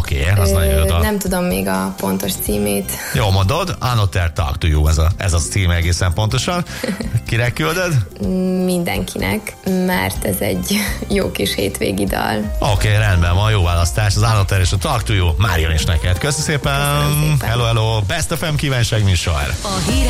Oké, az nagyon jó dal. Nem tudom még a pontos címét. Jó mondod, Another Talk to You, ez a cím egészen pontosan. Kire küldöd? Mindenkinek, mert ez egy jó kis hétvégi dal. Oké, rendben van, jó választás. Az Another és a Talk to You már jön is neked. Köszönöm szépen. Köszönöm szépen. Hello, hello. Best FM kívánság műsor.